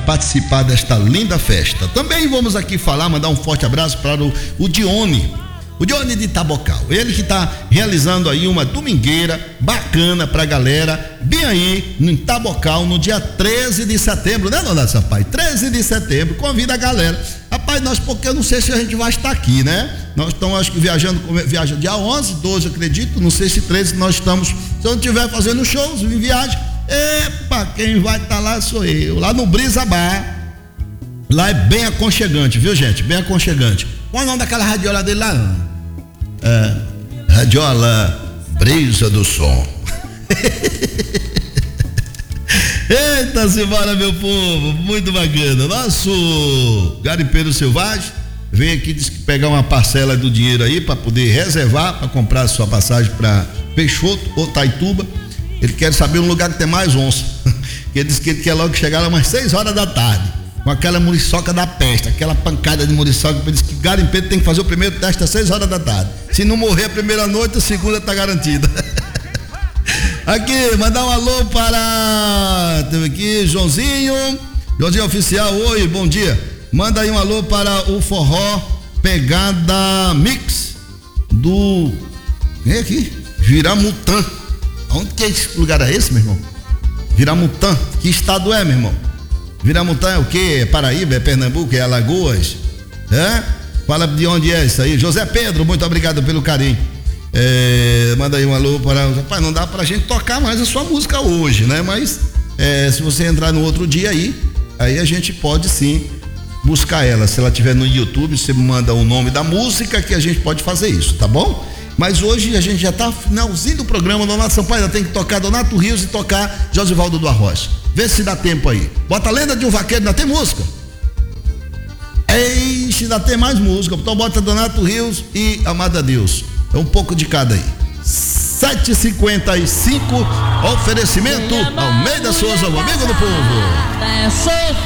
participar desta linda festa. Também vamos aqui mandar um forte abraço para o Dione de Tabocal, ele que está realizando aí uma domingueira bacana pra galera, bem aí em Tabocal, no dia 13 de setembro, né, dona Sampaio? 13 de setembro, convida a galera. Rapaz, porque eu não sei se a gente vai estar aqui, né? Nós estamos, acho que viaja dia 11, 12, acredito, não sei se 13 nós estamos, se eu não estiver fazendo shows em viagem, quem vai estar lá sou eu, lá no Brisa Bar. Lá é bem aconchegante, viu, gente? Bem aconchegante. Qual é o nome daquela radiola dele lá? Radiola Brisa do Som. Eita, simbora, meu povo, muito bacana. Nosso garimpeiro selvagem vem aqui, diz que pegar uma parcela do dinheiro aí para poder reservar, para comprar a sua passagem para Peixoto ou Taituba. Ele quer saber um lugar que tem mais onça. Ele disse que ele quer logo chegar lá umas 6 horas da tarde. Com aquela muriçoca da peste, aquela pancada de muriçoca. Ele disse que garimpeiro tem que fazer o primeiro teste às 6 horas da tarde. Se não morrer a primeira noite, a segunda tá garantida. Aqui, mandar um alô para... Teve aqui, Joãozinho Oficial, oi, bom dia. Manda aí um alô para o Forró Pegada Mix do... Quem é aqui? Viramutã. Onde que é esse lugar é esse, meu irmão? Viramutã, que estado é, meu irmão? Viramutã é o quê? É Paraíba, é Pernambuco, é Alagoas? Fala de onde é isso aí. José Pedro, muito obrigado pelo carinho. Manda aí um alô para... Rapaz, não dá pra gente tocar mais a sua música hoje, né? Mas se você entrar no outro dia aí a gente pode sim buscar ela. Se ela estiver no YouTube, você manda o nome da música que a gente pode fazer isso, tá bom? Mas hoje a gente já tá finalzinho do programa. Donato Sampaio ainda tem que tocar Donato Rios e tocar Josivaldo do Arrocha. Vê se dá tempo aí. Bota a Lenda de um Vaqueiro, ainda tem música? Eixe, ainda tem mais música. Então bota Donato Rios e Amada Deus. É um pouco de cada aí. 7h55, oferecimento Almeida Souza, o amigo do povo.